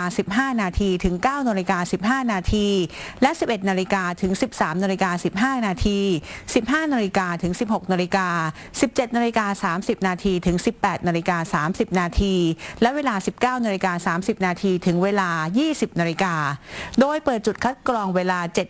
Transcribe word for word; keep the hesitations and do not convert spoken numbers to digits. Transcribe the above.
า สิบห้า นาทีถึง เก้า นาฬิกา สิบห้า นาทีและ สิบเอ็ด นาฬิกาถึง สิบสาม นาฬิกา สิบห้า นาที สิบห้า นาฬิกาถึง สิบหก นาฬิกา สิบเจ็ด นาฬิกา สามสิบ นาทีถึง สิบแปด นาฬิกา สามสิบ นาทีและเวลา สิบเก้า นาฬิกา สามสิบ นาทีถึงเวลา ยี่สิบ นาฬิกาโดยเปิดจุดคัดกรองเวลา เจ็ด